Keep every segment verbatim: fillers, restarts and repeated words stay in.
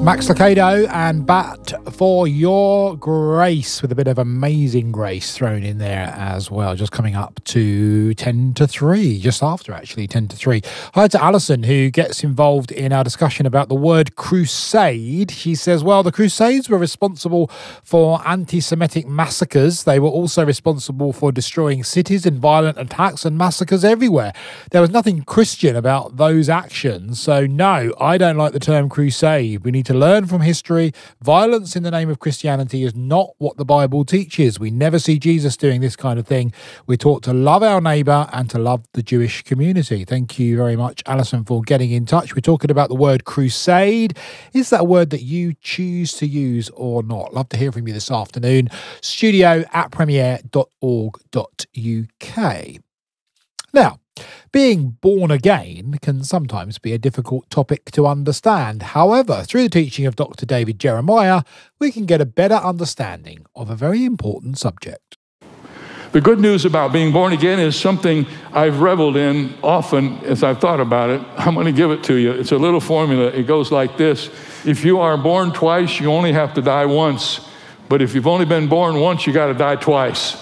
Max Lucado and Bat for Your Grace, with a bit of Amazing Grace thrown in there as well. Just coming up to ten to three, just after actually ten to three. Hi to Alison, who gets involved in our discussion about the word crusade. She says, well, the Crusades were responsible for anti-Semitic massacres. They were also responsible for destroying cities and violent attacks and massacres everywhere. There was nothing Christian about those actions. So no, I don't like the term crusade. We need to learn from history. Violence in the name of Christianity is not what the Bible teaches. We never see Jesus doing this kind of thing. We're taught to love our neighbour and to love the Jewish community. Thank you very much, Alison, for getting in touch. We're talking about the word crusade. Is that a word that you choose to use or not? Love to hear from you this afternoon. Studio at premier dot org dot U K. Now, being born again can sometimes be a difficult topic to understand. However, through the teaching of Doctor David Jeremiah, we can get a better understanding of a very important subject. The good news about being born again is something I've reveled in often as I've thought about it. I'm going to give it to you. It's a little formula. It goes like this. If you are born twice, you only have to die once. But if you've only been born once, you got to die twice.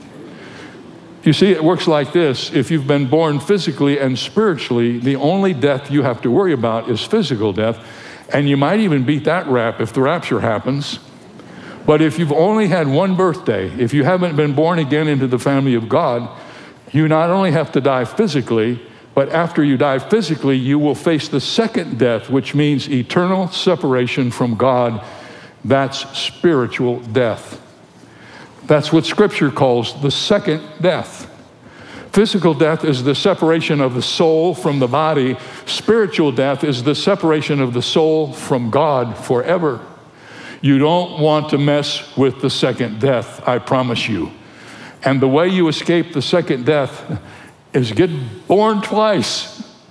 You see, it works like this. If you've been born physically and spiritually, the only death you have to worry about is physical death. And you might even beat that rap if the rapture happens. But if you've only had one birthday, if you haven't been born again into the family of God, you not only have to die physically, but after you die physically, you will face the second death, which means eternal separation from God. That's spiritual death. That's what Scripture calls the second death. Physical death is the separation of the soul from the body. Spiritual death is the separation of the soul from God forever. You don't want to mess with the second death, I promise you. And the way you escape the second death is get born twice.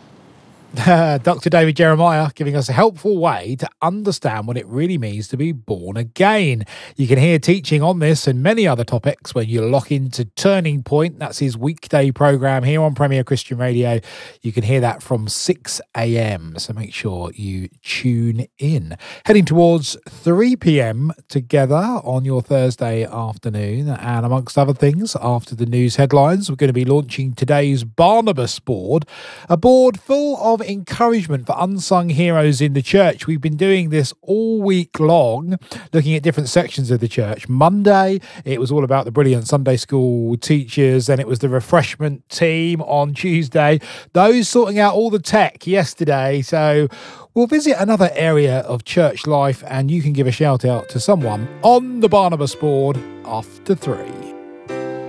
Doctor David Jeremiah giving us a helpful way to understand what it really means to be born again. You can hear teaching on this and many other topics when you lock into Turning Point. That's his weekday program here on Premier Christian Radio. You can hear that from six a.m. So make sure you tune in. Heading towards three p.m. together on your Thursday afternoon. And amongst other things, after the news headlines, we're going to be launching today's Barnabas board, a board full of encouragement for unsung heroes in the church. We've been doing this all week long, looking at different sections of the church. Monday, it was all about the brilliant Sunday school teachers. Then it was the refreshment team on Tuesday. Those sorting out all the tech yesterday. So we'll visit another area of church life, and you can give a shout out to someone on the Barnabas board after three.